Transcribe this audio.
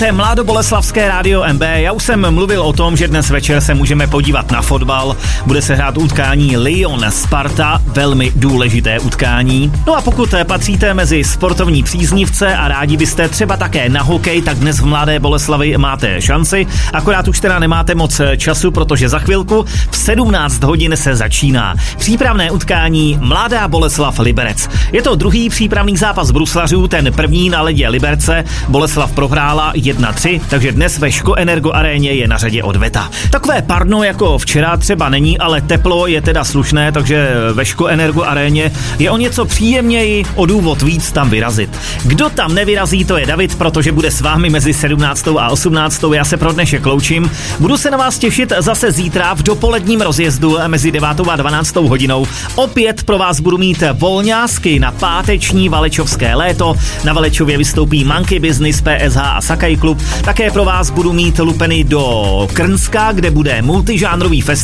To je mládoboleslavské rádio MB. Já už jsem mluvil o tom, že dnes večer se můžeme podívat na fotbal. Bude se hrát utkání Lyon-Sparta, velmi důležité utkání. No a pokud patříte mezi sportovní příznivce a rádi byste třeba také na hokej, tak dnes v Mladé Boleslavi máte šanci. Akorát už teda nemáte moc času, protože za chvilku v 17 hodin se začíná přípravné utkání Mladá Boleslav-Liberec. Je to druhý přípravný zápas bruslařů, ten první na ledě Liberce. Boleslav prohrála 1-3, takže dnes ve Ško Energo aréně je na řadě odveta. Takové parno jako včera třeba není, ale teplo je teda slušné, takže ve Ško Energo aréně je o něco příjemněji, o důvod víc tam vyrazit. Kdo tam nevyrazí, to je David, protože bude s vámi mezi 17. a 18. Já se pro dnešek loučím. Budu se na vás těšit zase zítra v dopoledním rozjezdu mezi 9. a 12. hodinou. Opět pro vás budu mít volňásky na páteční valečovské léto. Na Valečově vystoupí Monkey Business, PSH a Sakai Klub. Také pro vás budu mít lupeny do Krnska, kde bude multižánrový festival